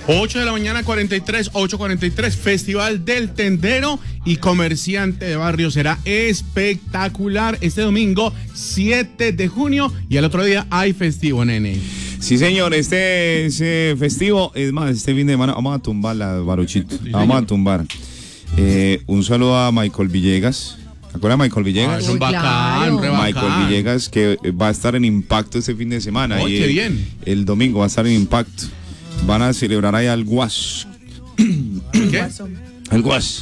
8 de la mañana, 8:43, Festival del Tendero y Comerciante de Barrio será espectacular este domingo 7 de junio y el otro día hay festivo, nene. Sí, señor, este es festivo. Es más, este fin de semana vamos a tumbar la Baruchito. Sí, vamos a tumbar. Un saludo a Michael Villegas. ¿Acuerdas de Michael Villegas? Es un bacán, re bacán. Michael Villegas, que va a estar en Impacto este fin de semana. Oh, qué bien. El domingo va a estar en Impacto. Van a celebrar ahí al Guas. ¿Qué? El Guas.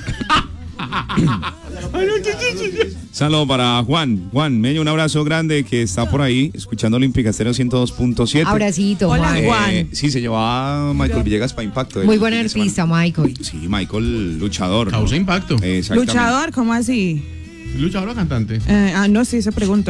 Saludos para Juan. Juan, me dio un abrazo grande que está por ahí escuchando Olímpica Estéreo 102.7. Abracito, Hola, Juan. Sí, se llevaba Michael Villegas para Impacto. Muy buen artista, Michael. Sí, Michael, luchador. Causa impacto. ¿Luchador? ¿Cómo así? ¿Luchador o cantante? No, sí, se preguntó.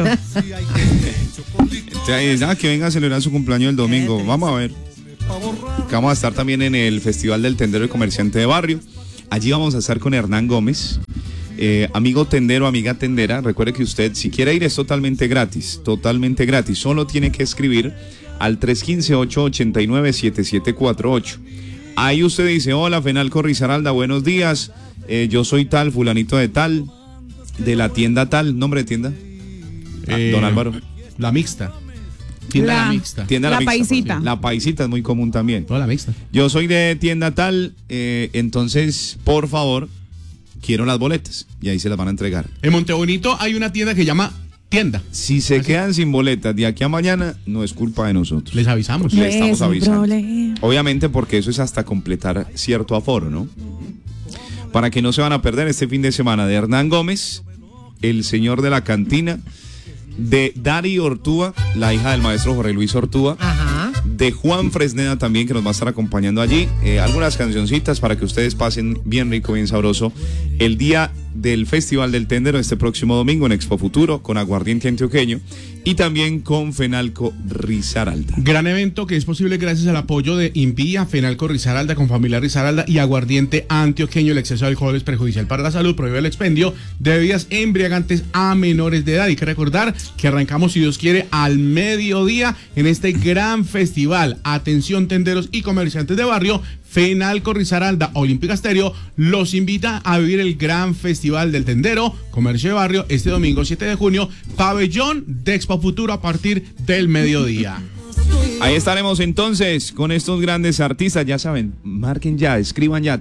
Que venga a celebrar su cumpleaños el domingo. Vamos a ver. Vamos a estar también en el Festival del Tendero y Comerciante de Barrio. Allí vamos a estar con Hernán Gómez. Amigo tendero, amiga tendera, recuerde que usted, si quiere ir, es totalmente gratis. Solo tiene que escribir al 315-889-7748. Ahí usted dice: hola, Fenalco Risaralda, buenos días. Yo soy tal, fulanito de tal, de la tienda tal. ¿Nombre de tienda? Don Álvaro. La Mixta. Tienda La Mixta. Tienda La Mixta, Paisita. La Paisita es muy común también. No, La Mixta. Yo soy de tienda tal, entonces, por favor, quiero las boletas. Y ahí se las van a entregar. En Montebonito hay una tienda que se llama Tienda. Si se quedan sin boletas de aquí a mañana, no es culpa de nosotros. Les avisamos. Le estamos avisando. Obviamente, porque eso es hasta completar cierto aforo, ¿no? Para que no se van a perder este fin de semana de Hernán Gómez, el señor de la cantina, de Dari Ortúa, la hija del maestro Jorge Luis Ortúa. Ajá. De Juan Fresneda también, que nos va a estar acompañando allí. Algunas cancioncitas para que ustedes pasen bien rico, bien sabroso el día del Festival del Tendero este próximo domingo en Expo Futuro con Aguardiente Antioqueño y también con Fenalco Risaralda. Gran evento que es posible gracias al apoyo de Invía, Fenalco Risaralda con Familiar Risaralda y Aguardiente Antioqueño. El exceso de alcohol es perjudicial para la salud, prohíbe el expendio de bebidas embriagantes a menores de edad. Hay que recordar que arrancamos, si Dios quiere, al mediodía en este gran festival. Atención, tenderos y comerciantes de barrio. Fenalco Risaralda, Olímpica Estéreo los invita a vivir el gran Festival del Tendero, Comercio de Barrio, este domingo 7 de junio, pabellón de Expo Futuro a partir del mediodía. Ahí estaremos entonces con estos grandes artistas, ya saben, marquen ya, escriban ya,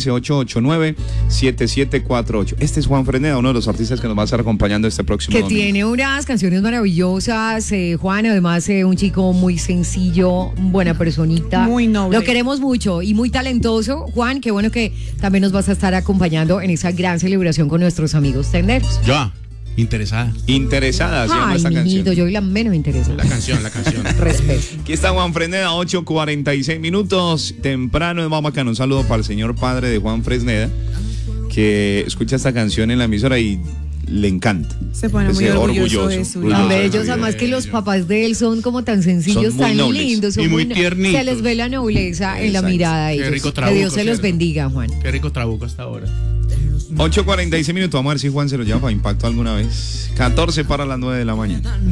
315-889-7748. Este es Juan Fresneda, uno de los artistas que nos va a estar acompañando este próximo domingo. Tiene unas canciones maravillosas, Juan, además un chico muy sencillo, buena personita. Muy noble. Lo queremos mucho y muy talentoso. Juan, qué bueno que también nos vas a estar acompañando en esa gran celebración con nuestros amigos tenderos. Ya. Interesada. Interesada, se llama esta niñito, canción. yo soy la menos interesada. La canción. Respeto. Aquí está Juan Fresneda, 8:46. Temprano de Mamacán. Un saludo para el señor padre de Juan Fresneda, que escucha esta canción en la emisora y le encanta. Se pone muy orgulloso de su Tan bellos, además que los papás de él son como tan sencillos, tan nobles. lindos. Son y muy tiernitos. Se les ve la nobleza en la mirada de ellos. Qué rico trabuco, que Dios se los ¿cierto? bendiga, Juan. Qué rico trabuco hasta ahora. 8:46. Vamos a ver si Juan se lo lleva para Impacto alguna vez. 14 para las 9 de la mañana.